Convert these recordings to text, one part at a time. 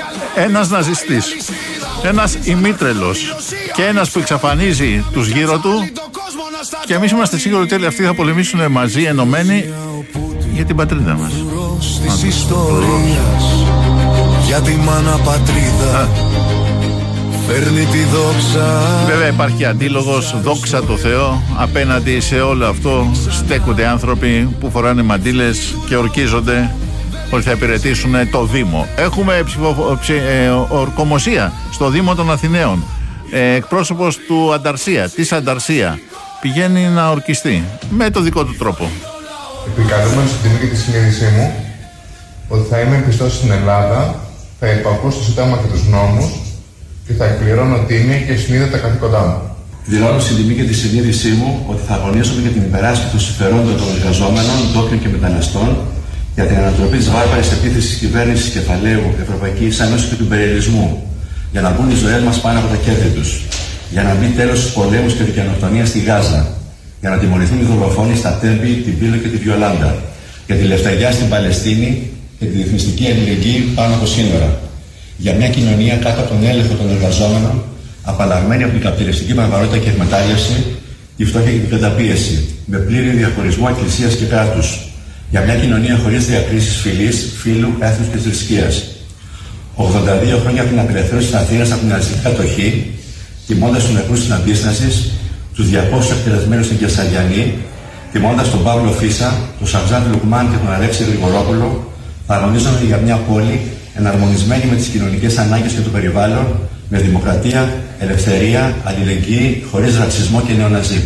ένας ναζιστής, ένας ημίτρελος και ένας που εξαφανίζει τους γύρω του, και εμείς είμαστε σίγουροι ότι όλοι αυτοί θα πολεμήσουν μαζί ενωμένοι για την πατρίδα μας. Της ιστορίας για τη μάνα πατρίδα φέρνει τη δόξα. Βέβαια υπάρχει αντίλογος, δόξα τω Θεώ. Απέναντι σε όλο αυτό στέκονται άνθρωποι που φοράνε μαντήλες και ορκίζονται ότι θα υπηρετήσουν το Δήμο. Έχουμε ορκομοσία στο Δήμο των Αθηναίων. Εκπρόσωπος του Ανταρσία, της Ανταρσία, πηγαίνει να ορκιστεί με το δικό του τρόπο. Επικαλούμενο στην τιμή και τη συνείδησή μου ότι θα είμαι πιστός στην Ελλάδα, θα υπακούω στο Σύνταγμα και τους νόμους και θα εκπληρώνω τίμια και συνείδητα τα καθήκοντά μου. Δηλώνω στην τιμή και τη συνείδησή μου ότι θα αγωνίζομαι για την υπεράσπιση των συμφερόντων των εργαζόμενων, ντόπιων και μεταναστών, για την ανατροπή της βάρβαρης επίθεσης της κυβέρνησης κεφαλαίου Ευρωπαϊκής Ένωσης και του υπεριαλισμού, για να μπουν οι ζωές μας πάνω από τα κέρδη τους, για να μπει τέλος στους πολέμους και την καινοτομία στη Γάζα, για να τιμωρηθούν οι δολοφόνοι στα Τέμπη, την Πύλο και τη Βιολάντα, για τη λευτεριά στην Παλαιστίνη και τη διεθνιστική αλληλεγγύη πάνω από σύνορα, για μια κοινωνία κάτω από τον έλεγχο των εργαζόμενων, απαλλαγμένη από την καπιταλιστική βαρβαρότητα και εκμετάλλευση, τη φτώχεια και την καταπίεση, με πλήρη διαχωρισμό εκκλησίας και κράτους, για μια κοινωνία χωρίς διακρίσεις φυλής, φύλου, έθνους και θρησκείας. 82 χρόνια από την απελευθέρωση της Αθήνας από την ναζιστική κατοχή, τιμώντας τους νεκρούς της αντίστασης, τους 200 εκτελεσμένους στην Κεσαριανή, τιμώντας τον Παύλο Φίσα, τον Σαμζάν Λουκμάν και τον Αλέξη Γρηγορόπουλο, θα αγωνίζομαι για μια πόλη εναρμονισμένη με τις κοινωνικές ανάγκες και το περιβάλλον, με δημοκρατία, ελευθερία, αλληλεγγύη, χωρίς ρατσισμό και νεοναζί.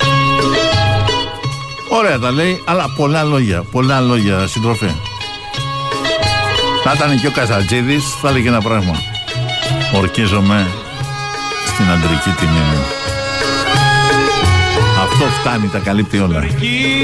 Ωραία τα λέει, αλλά πολλά λόγια, συντροφέ. Θα ήταν και ο Καζατζίδης, θα έλεγε ένα πράγμα. Ορκίζομαι στην αντρική τιμή μου. Αυτό φτάνει, τα καλύπτει όλα.